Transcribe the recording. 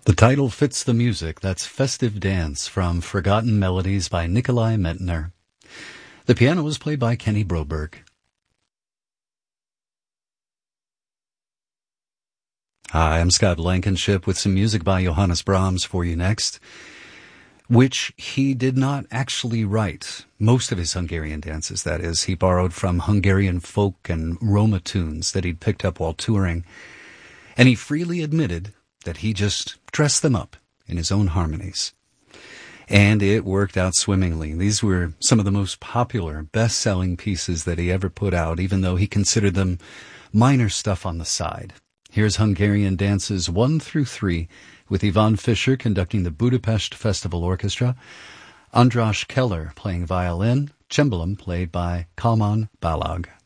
The title fits the music. That's Festive Dance from Forgotten Melodies by Nikolai Mentner. The piano was played by Kenny Broberg. Hi, I'm Scott Blankenship with some music by Johannes Brahms for you next, which he did not actually write. Most of his Hungarian dances, that is. He borrowed from Hungarian folk and Roma tunes that he'd picked up while touring, and he freely admitted that he just dressed them up in his own harmonies. And it worked out swimmingly. These were some of the most popular, best-selling pieces that he ever put out, even though he considered them minor stuff on the side. Here's Hungarian Dances 1 through 3, with Ivan Fischer conducting the Budapest Festival Orchestra, András Keller playing violin, cembalo played by Kalman Balog.